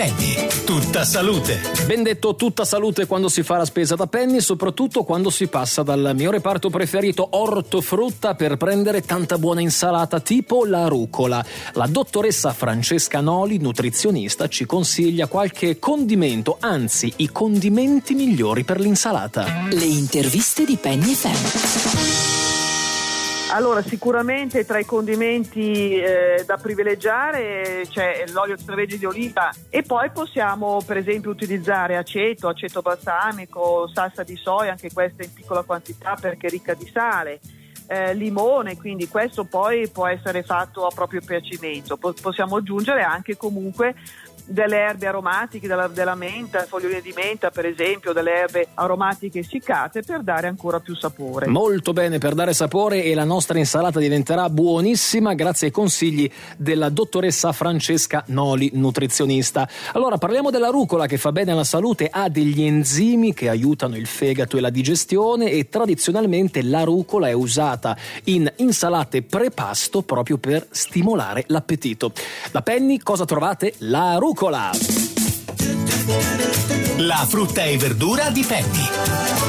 Penny, tutta salute. Ben detto, tutta salute quando si fa la spesa da Penny, soprattutto quando si passa dal mio reparto preferito ortofrutta per prendere tanta buona insalata tipo la rucola. La dottoressa Francesca Noli, nutrizionista, ci consiglia qualche condimento, anzi i condimenti migliori per l'insalata. Le interviste di Penny FM. Allora, sicuramente tra i condimenti da privilegiare c'è l'olio extravergine di oliva, e poi possiamo per esempio utilizzare aceto balsamico, salsa di soia, anche questa in piccola quantità perché ricca di sale, limone, quindi questo poi può essere fatto a proprio piacimento. Possiamo aggiungere anche comunque delle erbe aromatiche, della menta, foglioline di menta per esempio, delle erbe aromatiche essiccate per dare ancora più sapore. Molto bene, per dare sapore, e la nostra insalata diventerà buonissima grazie ai consigli della dottoressa Francesca Noli, nutrizionista. Allora parliamo della rucola, che fa bene alla salute, ha degli enzimi che aiutano il fegato e la digestione, e tradizionalmente la rucola è usata in insalate prepasto proprio per stimolare l'appetito. Da Penny cosa trovate? La rucola! La frutta e verdura di Penny.